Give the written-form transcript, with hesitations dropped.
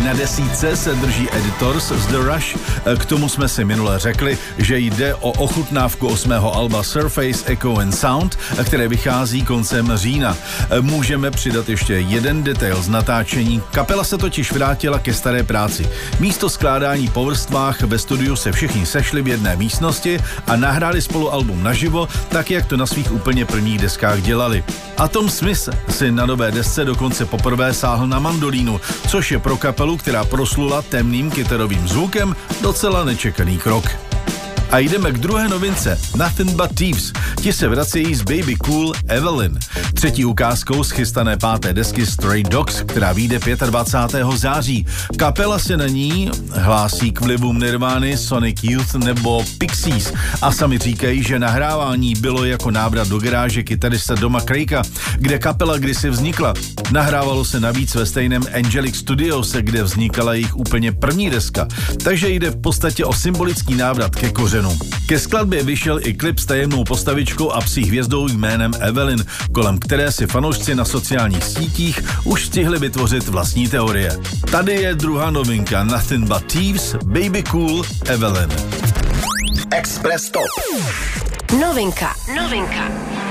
Na desítce se drží Editors z The Rush. K tomu jsme si minule řekli, že jde o ochutnávku 8. alba Surface Echo and Sound, které vychází koncem října. Můžeme přidat ještě jeden detail z natáčení. Kapela se totiž vrátila ke staré práci. Místo skládání po vrstvách ve studiu se všichni sešli v jedné místnosti a nahráli spolu album naživo, tak jak to na svých úplně prvních deskách dělali. A Tom Smith si na nové desce dokonce poprvé sáhl na mandolínu, což je pro kapelu, která proslula temným kytarovým zvukem, docela nečekaný krok. A jdeme k druhé novince, Nothing But Thieves. Ti se vracejí z Baby Cool Evelyn. Třetí ukázkou z chystané 5. desky Stray Dogs, která vyjde 25. září. Kapela se na ní hlásí k vlivům Nirvány, Sonic Youth nebo Pixies a sami říkají, že nahrávání bylo jako návrat do garáže kytarista Doma Craiga, kde kapela kdysi vznikla. Nahrávalo se navíc ve stejném Angelic Studios, kde vznikala jejich úplně první deska, takže jde v podstatě o symbolický návrat ke kořenu. Ke skladbě vyšel i klip s tajemnou postavičkou a psí hvězdou jménem Evelyn, kolem které si fanoušci na sociálních sítích už stihli vytvořit vlastní teorie. Tady je druhá novinka, Nothing But Thieves, Baby Cool Evelyn. Express Top. Novinka.